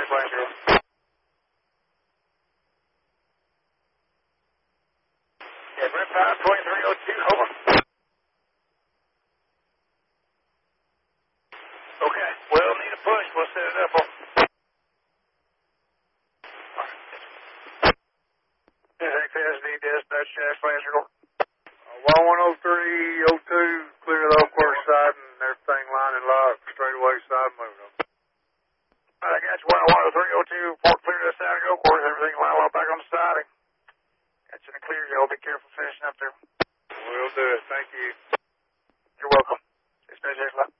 flash zero. Yeah, Brent 52302, over. Okay, well, need a push. We'll set it up on. XSD dispatch, flash zero. 110302, clear the Oakhurst side and everything line and locked, straightaway side moving up. I got you, 110302, port clear to the side of Oakhurst, everything line well back on the siding. Got you in the clear, y'all be careful finishing up there. We'll do it, thank you. You're welcome. Dispatch,